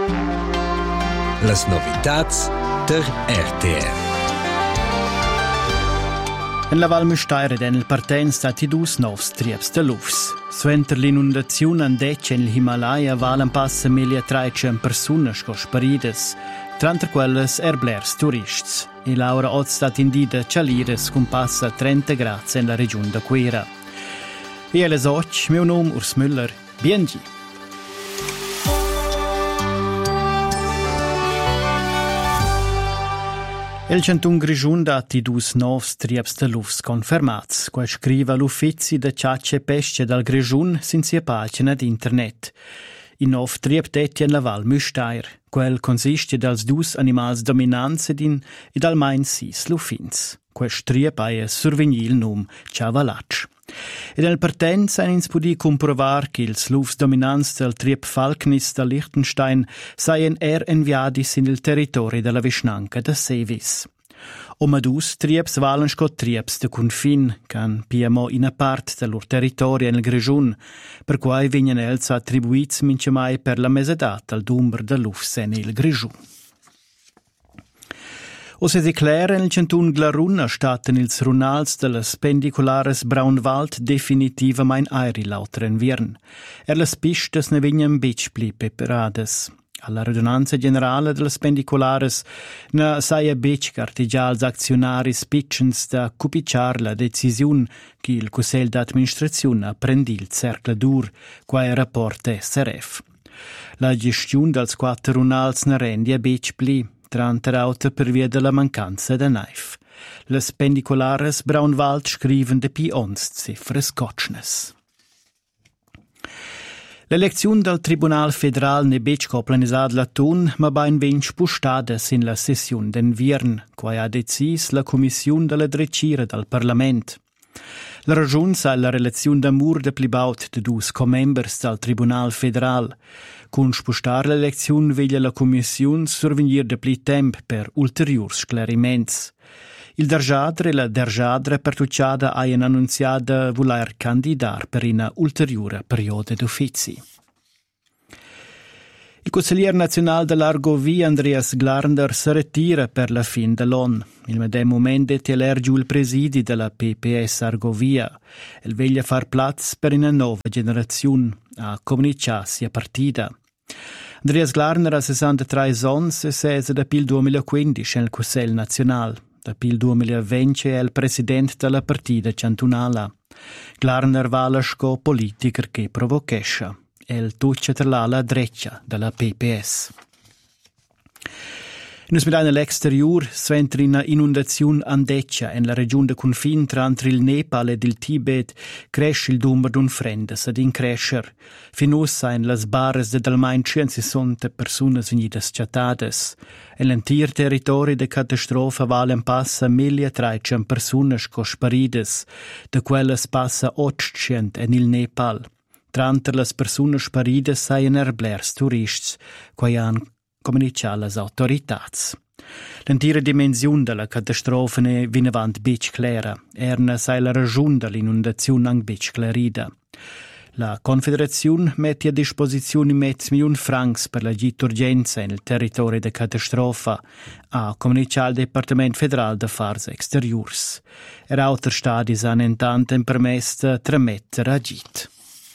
Las novitats der RTR. En la Val Müstaire den il partenz stati dus novs triebs de lufs. Suenter l'inundazione andecce in Himalaya valen passa 1.300 persone sco sparides, tranter quelles erblers turists. E l'aura od stat indida cialides con passa 30 gradi in la regione da Quera. E alle soc, mio nome Urs Müller, biengi. El centun grigiun dati dus novs triebs de lufs confermats, quai scriva l'uffizi de ciacce pesce dal grigiun sin sia pagina d'internet. In nov trieb detti en la Val Müstair, quel consiste dals dus animals dominants ed almain 6 lufins. Quest trieb aia survegnil num Ciavalatsch. Ed el partenz ein ins pudi comprovar che ils lufs dominants del trieb Falknis da Liechtenstein seien enviadis in il territorio della Vischnanca de Sevis. Omadus triebs valen scot triebs de confin, can piemo in a part del lor territorio nel Grigiun, per quai vignen els attribuits mince mai per la mesedat al dumber de lufs en il Grigiun. O se declara nel centun Glarun staten ils runals de las pendiculares Braunwald definitiva mein aeri lauteren viern. Las pistes ne vignen becpli peperades. Alla radunanza generale de las pendiculares ne saia bec cartigials accionaris pitchens da cupiciar la decisiun che il Cussel d'Administrazione apprendi il cercle dur quai rapporta SRF. La gestiun dels 4 runals ne rendi a becpli, tranter auta per via della mancanza de naif. Les pendiculares Braunwald scriven de pi 11 cifres cotschnes. L'elezione del Tribunal Federal ne bec coplanisad la tun, ma bain ben spustades in la sessione d'enviern, quai ha decis la Commissione della Drecira del Parlament. La ragione sa la relazione d'amur de plibaut de dus comembers del Tribunal Federal. Con spustar l'elezione veglia la Commissione survenir de pli temp per ulteriors sclariments. Il Derjadre e la Derjadre pertucciada haien annunziada voler candidar per una ulteriore periodo d'uffizi. Il consigliere nazionale dell'Argovia Andreas Glarner si ritira per la fin dell'on. Il medem moment è elergiu il presidi della PPS Argovia. El veglia far plaz per una nuova generazione a comunicarsi a partita. Andreas Glarner ha 63 ans e sesa da pil 2015 nel Consiglio nazionale. Da pil 2020 è il presidente della partita cantonala. Glarner vala sco politiker che provocescia. El tuccia tra l'ala dreccia della PPS. Nus mit l'exterior sventri una inundazione andeccia en la regione de confin tra il Nepal ed il Tibet cresce il numero d'un frendes ad increscer. Finus in las barres de almain 160 personas venidas chattades. En l'entir territorio de catastrofa valen passa 1.300 personas cosparides, de quelles passa 800 en il Nepal. Tranter las personas sparides seien erblers turists, quai han comunicar las autoritats. L'entira dimensione della catastrofa ne vinavant bec clara, erna sai la ragione dell'inundazione ang bec clarida. La Confederazione mette a disposizione $500,000 per la gita urgenza nel territorio della catastrofa, a comunicar il Departamento Federale de Affars Exteriors. Auter stadi han intanto permesso di tramettere a gita.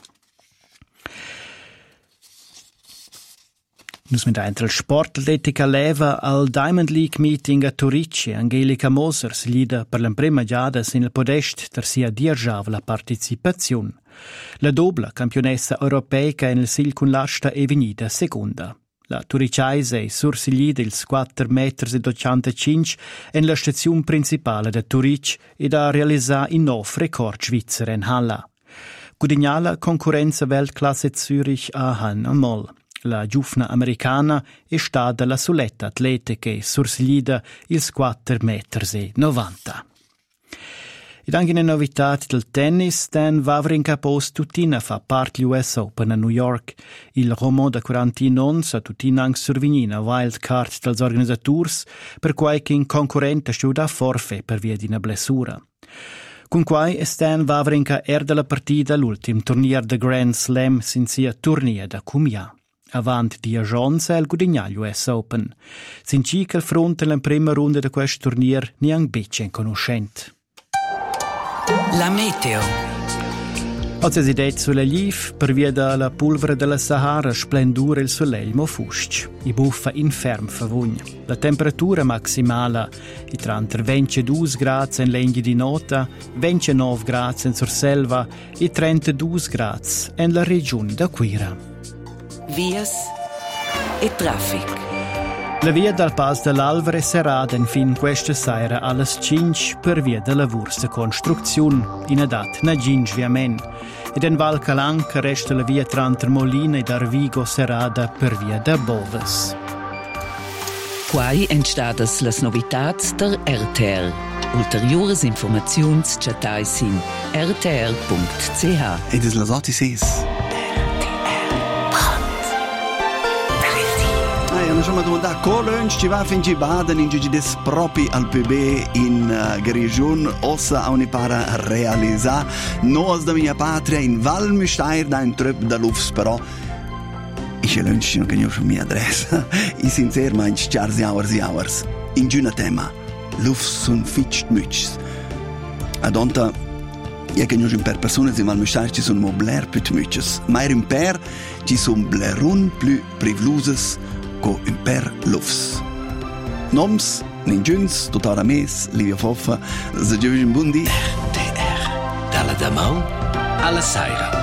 Nus mit eintel sportletica leva al Diamond League meeting a Turicci, Angelica Moser si lida per la prima giada sin il podest ter sia dirgiava la partecipazione. La dobla campionessa europeica in il sil con l'asta è venuta seconda. La Turicciaise sursiglida ils 4,85 m in la stazione principale da Turic ed ha realizzato in 9 record svizzere in Halla. Gudignala concorrenza Weltklasse Zürich a Han Moll. La giufna americana è stata la soletta atletica e sursiglida ils 4,90 m. Ed anche in novità del tennis, Dan Wawrinka post tutina fa parte US Open a New York. Il Romo da 40 ons a tutina anche survignina wild card dels organisators per qualche in concorrente studa forfè per via di una blessura. Con quai Stan Wawrinka erda la partita all'ultim turnier de Grand Slam sin sia turnier da Cumia. Avant di Jones al Gudignal US Open. Sinci che fronte la prima ronda di questo turnier neanche becce conoscente. La meteo. Oggi si detto sulla Liv, per via della polvere della Sahara, splendura il soleil mo fusc. I buffa inferm favugna. La temperatura maximale è tra 22 gradi in Lenghi di Nota, 29 gradi in Surselva e 32 gradi in la regione d'Aquira. Vias e traffic. La via dal Pas dell'Alvere sarà in fin questa sera alle 5 per via della lavori di costruzione, in adat na gingiviamen. Ed in Val Calanca resta la via tra Molina e Arvigo serada per via da Boves. Quai entstadas las novitats der RTR. Ulteriores informaziuns chatai sin rtr.ch. Ed es las 8:06. Hanno già domandato come ci va fin ci baden in giudice des propi al PB in Grigion ossa a un'ipara realizzare nos da mia patria in Valmsteir da un trupp da Lufs però ich lunch non conosco mia adressa i sincer ma in charzi hours in giuna tema Lufs sun fitcht mütsch adonta ja conosco per persone in Valmsteir ci sono mobler più mütches ma in per ci sono blerun più privluses co imper Lufs. Noms, ninguns, totara mes, Livia Foffa, zagiovin bundi. RTR, dalla Damau alla Saira.